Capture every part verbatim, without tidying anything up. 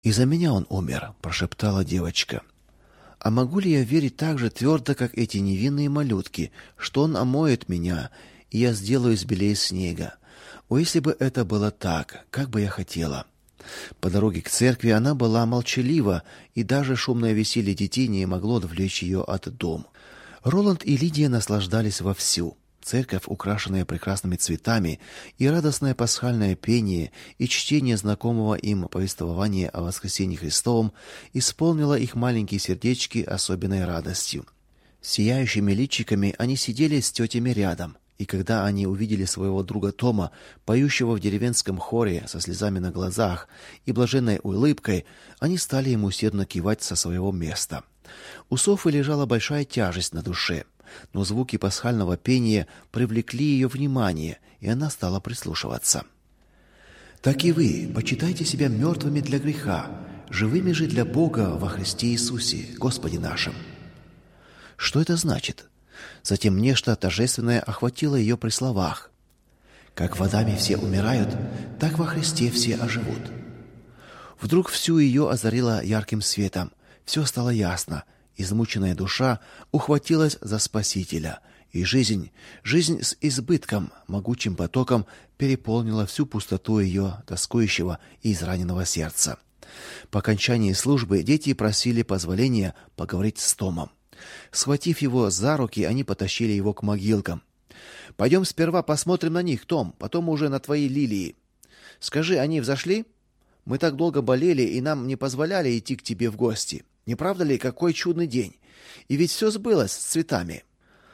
«Из-за меня он умер», — прошептала девочка. «А могу ли я верить так же твердо, как эти невинные малютки, что он омоет меня, и я сделаюсь белее снега? О, если бы это было так, как бы я хотела!» По дороге к церкви она была молчалива, и даже шумное веселье детей не могло отвлечь ее от дома. Роланд и Лидия наслаждались вовсю. Церковь, украшенная прекрасными цветами, и радостное пасхальное пение, и чтение знакомого им повествования о воскресении Христовом исполнило их маленькие сердечки особенной радостью. Сияющими личиками они сидели с тетями рядом, и когда они увидели своего друга Тома, поющего в деревенском хоре со слезами на глазах и блаженной улыбкой, они стали ему усердно кивать со своего места. У Софы лежала большая тяжесть на душе, но звуки пасхального пения привлекли ее внимание, и она стала прислушиваться. «Так и вы почитайте себя мертвыми для греха, живыми же для Бога во Христе Иисусе, Господе нашим». Что это значит? Затем нечто торжественное охватило ее при словах: «Как в Адаме все умирают, так во Христе все оживут». Вдруг всю ее озарило ярким светом, все стало ясно. Измученная душа ухватилась за Спасителя, и жизнь, жизнь с избытком, могучим потоком переполнила всю пустоту ее тоскующего и израненного сердца. По окончании службы дети просили позволения поговорить с Томом. Схватив его за руки, они потащили его к могилкам. «Пойдем сперва посмотрим на них, Том, потом уже на твои лилии. Скажи, они взошли? Мы так долго болели, и нам не позволяли идти к тебе в гости. Не правда ли, какой чудный день? И ведь все сбылось с цветами».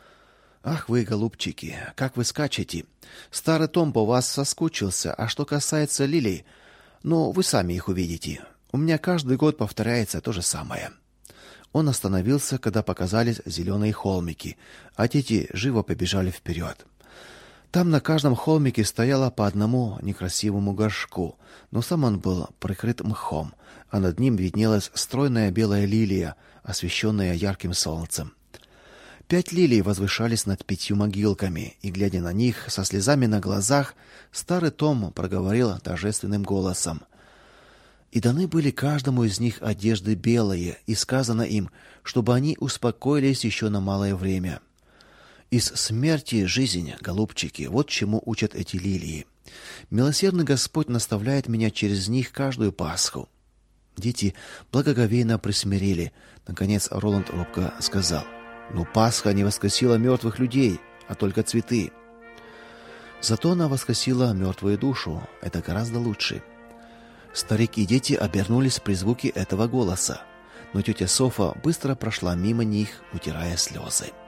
«Ах вы, голубчики, как вы скачете! Старый Том по вас соскучился, а что касается лилий, ну, вы сами их увидите. У меня каждый год повторяется то же самое». Он остановился, когда показались зеленые холмики, а дети живо побежали вперед. Там на каждом холмике стояло по одному некрасивому горшку, но сам он был прикрыт мхом, а над ним виднелась стройная белая лилия, освещенная ярким солнцем. Пять лилий возвышались над пятью могилками, и, глядя на них со слезами на глазах, старый Том проговорил торжественным голосом: «И даны были каждому из них одежды белые, и сказано им, чтобы они успокоились еще на малое время. Из смерти жизнь, голубчики, вот чему учат эти лилии. Милосердный Господь наставляет меня через них каждую Пасху». Дети благоговейно присмирели. Наконец Роланд робко сказал: «Ну, Пасха не воскресила мертвых людей, а только цветы». «Зато она воскресила мертвую душу. Это гораздо лучше». Старик и дети обернулись при звуке этого голоса, но тетя Софа быстро прошла мимо них, утирая слезы.